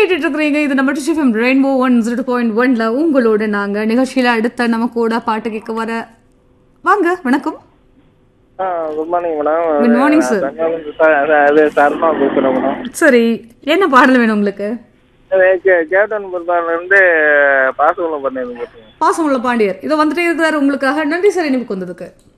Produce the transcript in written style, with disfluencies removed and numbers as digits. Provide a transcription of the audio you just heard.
கேட்டுட்டு இருக்கிறீங்க. இது நம்ம டிஷிஃபம் ரெயின்போ 102.1ல உங்களோட நாங்க நிகழ்ச்சியில அடுத்த நம்ம கூட பாட்டு கேட்க வர வாங்க. வணக்கம். Good morning madam. Good morning sir. அது சர்மா பேசுகிறேன் மேடம். சரி, என்ன பாடல் வேணும் உங்களுக்கு? கேப்டன் பொறுப்பாலேருந்து பாசகுலம் பண்ணியிருக்கேன். பாசமுள்ள பாண்டியர் இதோ வந்துட்டே இருக்கிறாரு உங்களுக்காக. நன்றி சார் இனிப்புக்கு வந்ததுக்கு.